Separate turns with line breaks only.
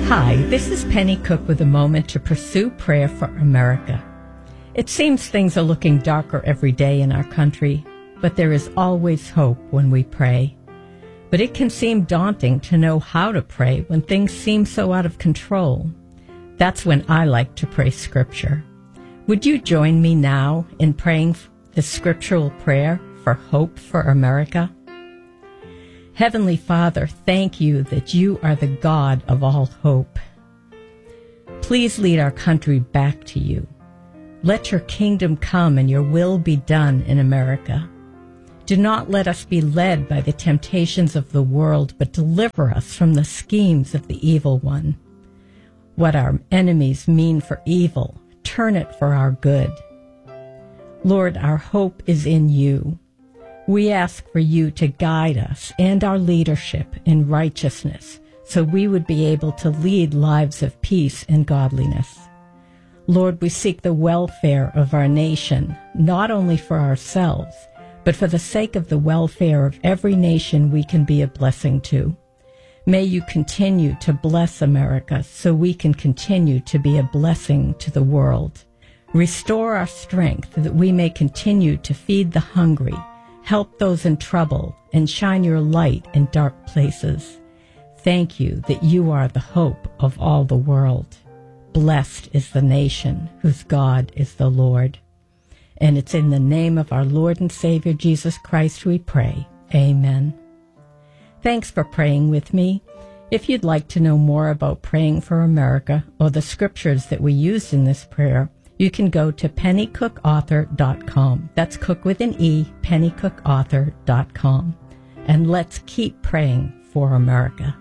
Hi, this is Penny Cook with a moment to pursue prayer for America. It seems things are looking darker every day in our country, but there is always hope when we pray. But it can seem daunting to know how to pray when things seem so out of control. That's when I like to pray Scripture. Would you join me now in praying the scriptural prayer for hope for America? Heavenly Father, thank you that you are the God of all hope. Please lead our country back to you. Let your kingdom come and your will be done in America. Do not let us be led by the temptations of the world, but deliver us from the schemes of the evil one. What our enemies mean for evil, turn it for our good. Lord, our hope is in you. We ask for you to guide us and our leadership in righteousness so we would be able to lead lives of peace and godliness. Lord, we seek the welfare of our nation, not only for ourselves, but for the sake of the welfare of every nation we can be a blessing to. May you continue to bless America so we can continue to be a blessing to the world. Restore our strength that we may continue to feed the hungry, help those in trouble, and shine your light in dark places. Thank you that you are the hope of all the world. Blessed is the nation whose God is the Lord. And it's in the name of our Lord and Savior Jesus Christ we pray. Amen. Thanks for praying with me. If you'd like to know more about praying for America or the scriptures that we used in this prayer, you can go to pennycookauthor.com. That's Cook with an E, pennycookauthor.com. And let's keep praying for America.